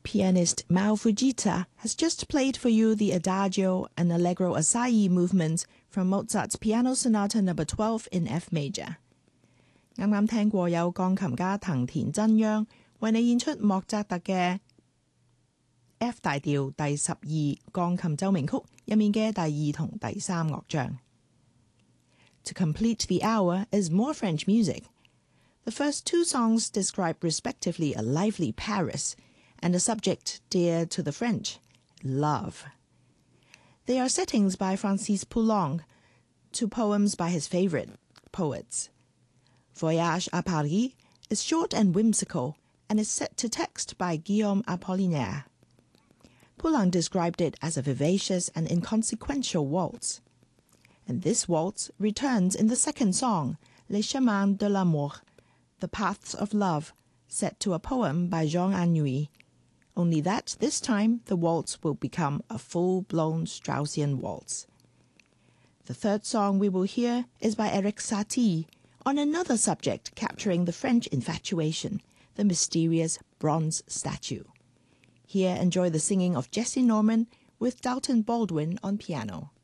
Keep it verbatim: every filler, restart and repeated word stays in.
Pianist Mao Fujita has just played for you the Adagio and Allegro Assai movements from Mozart's Piano Sonata number twelve in F major. 啱啱聽過有鋼琴家藤田真央為你演出莫扎特嘅 F 大調第十二鋼琴奏鳴曲入面嘅第二同第三樂章。To complete the hour is more French music. The first two songs describe respectively a lively Paris and a subject dear to the French, love. They are settings by Francis Poulenc to poems by his favorite poets. Voyage à Paris is short and whimsical and is set to text by Guillaume Apollinaire. Poulenc described it as a vivacious and inconsequential waltz. And this waltz returns in the second song, Les Chemins de l'Amour, The Paths of Love, set to a poem by Jean Anouilh, only that this time the waltz will become a full-blown Straussian waltz. The third song we will hear is by Erik Satie, on another subject capturing the French infatuation, the mysterious bronze statue. Here enjoy the singing of Jessye Norman with Dalton Baldwin on piano.